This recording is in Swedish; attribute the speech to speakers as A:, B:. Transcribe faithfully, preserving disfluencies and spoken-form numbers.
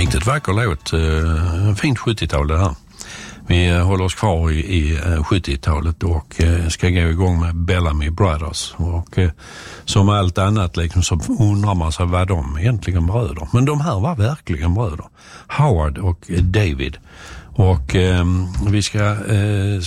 A: Riktigt vacker låt. Uh, fint sjuttiotal det här. Vi uh, håller oss kvar i, i uh, sjuttiotalet och uh, ska gå igång med Bellamy Brothers. Och uh, som allt annat liksom, så undrar man sig vad de egentligen bröder. Men de här var verkligen bröder. Howard och David. Och eh, vi ska eh,